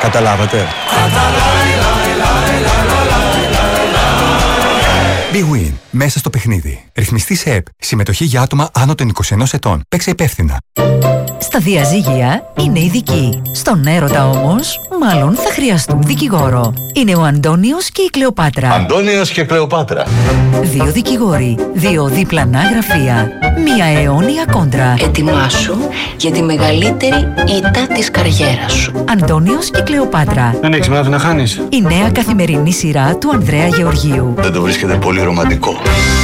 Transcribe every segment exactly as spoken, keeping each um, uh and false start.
Καταλάβατε? Big Win. Μέσα στο παιχνίδι. Ρυθμιστή σε ΕΠ. Συμμετοχή για άτομα άνω των είκοσι ενός ετών. Παίξε υπεύθυνα. Στα διαζύγια είναι ειδικοί. Στον έρωτα όμως, μάλλον θα χρειαστούν δικηγόρο. Είναι ο Αντώνιος και η Κλεοπάτρα. Αντώνιος και Κλεοπάτρα. Δύο δικηγόροι, δύο διπλανά γραφεία. Μία αιώνια κόντρα. Ετοιμάσου για τη μεγαλύτερη ήττα της καριέρας σου. Αντώνιος και Κλεοπάτρα. Δεν έχεις μάθει να χάνεις. Η νέα καθημερινή σειρά του Ανδρέα Γεωργίου. Δεν το βρίσκεται πολύ ρομαντικό.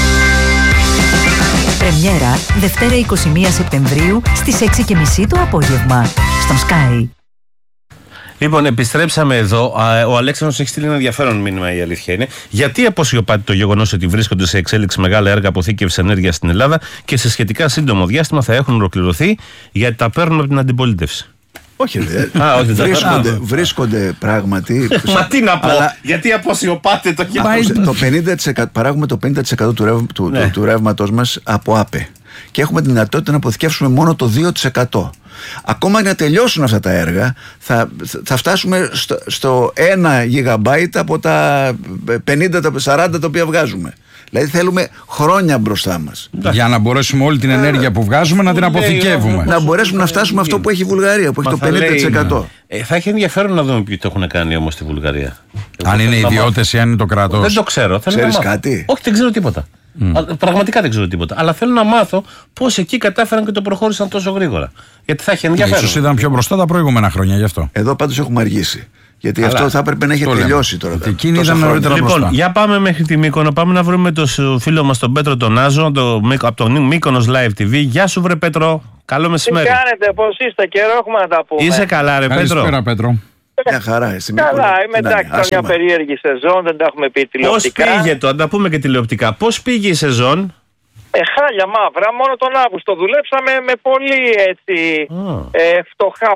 Πρεμιέρα Δευτέρα εικοστή πρώτη Σεπτεμβρίου στις έξι και μισή το απόγευμα στον Sky. Λοιπόν, επιστρέψαμε εδώ. Ο Αλέξανδρος έχει στείλει ένα ενδιαφέρον μήνυμα, η αλήθεια είναι. Γιατί αποσιωπάται το γεγονός ότι βρίσκονται σε εξέλιξη μεγάλα έργα αποθήκευσης ενέργειας στην Ελλάδα και σε σχετικά σύντομο διάστημα θα έχουν ολοκληρωθεί, γιατί τα παίρνουν από την αντιπολίτευση? Όχι, δε. Α, όχι, βρίσκονται, βρίσκονται πράγματι. Μα τι να πω, αλλά... γιατί αποσιωπάται το γεγονός? Το πενήντα τοις εκατό, παράγουμε το πενήντα τοις εκατό του, ρεύμα, του, ναι. του, του ρεύματος μας από ΑΠΕ. Και έχουμε τη δυνατότητα να αποθηκεύσουμε μόνο το δύο τοις εκατό. Ακόμα και να τελειώσουν αυτά τα έργα, θα, θα φτάσουμε στο, στο ένα γιγαμπάιτ από τα πενήντα, τα σαράντα τα οποία βγάζουμε. Δηλαδή θέλουμε χρόνια μπροστά μας. Για να μπορέσουμε όλη την ενέργεια που βγάζουμε να την αποθηκεύουμε. Να μπορέσουμε να φτάσουμε αυτό που έχει η Βουλγαρία, που έχει το πενήντα τοις εκατό. Ε, θα έχει ενδιαφέρον να δούμε ποιοι το έχουν κάνει όμως στη Βουλγαρία. Αν είναι ιδιώτες ή αν είναι το κράτος. Δεν το ξέρω. Ξέρεις κάτι? Όχι, δεν ξέρω τίποτα. Mm. Πραγματικά δεν ξέρω τίποτα. Αλλά θέλω να μάθω πώς εκεί κατάφεραν και το προχώρησαν τόσο γρήγορα. Γιατί θα έχει ενδιαφέρον. Ίσως ήταν πιο μπροστά τα προηγούμενα χρόνια γι' αυτό. Εδώ πάντως έχουμε αργήσει. Γιατί αλλά αυτό θα έπρεπε να έχει τελειώσει τώρα. Εκείνη ήταν νωρίτερα λοιπόν, μπροστά. Για πάμε μέχρι τη Μύκονο. Πάμε να βρούμε τον φίλο μας τον Πέτρο τον Άζο το, από το Μύκονος Live τι βι. Γεια σου, βρε Πέτρο. Καλό μεσημέρι. Τι κάνετε, πώς είστε, καιρό έχουμε να τα πούμε. Είσαι καλά, ρε Πέτρο? Καλησπέρα, Πέτρο. Μια χαρά, εσύ. Καλά, είμαι εντάξει, μια περίεργη σεζόν, δεν τα έχουμε πει τηλεοπτικά. Πώς πήγε το, να τα πούμε και τηλεοπτικά. Πώς πήγε η σεζόν? Ε, χάλια μαύρα, μόνο τον Αύγουστο δουλέψαμε με πολύ έτσι oh. ε, φτωχά